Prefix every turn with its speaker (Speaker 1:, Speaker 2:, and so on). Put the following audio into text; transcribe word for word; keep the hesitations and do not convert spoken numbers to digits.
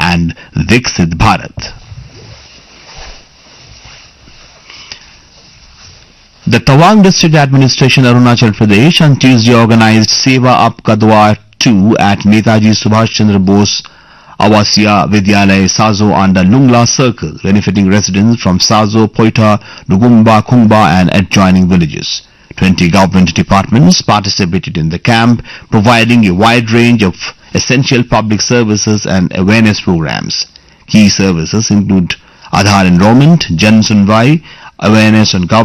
Speaker 1: and Viksit Bharat. The Tawang District Administration, Arunachal Pradesh, on Tuesday organized Seva Up Kadwa two at Netaji Subhash Chandra Bose Awasiya Vidyalaya Sazo under Lungla Circle, benefiting residents from Sazo, Poita, Nugumba, Kungba and adjoining villages. twenty government departments participated in the camp, providing a wide range of essential public services and awareness programs. Key services include Aadhaar enrollment, Jan Sunwai, awareness on government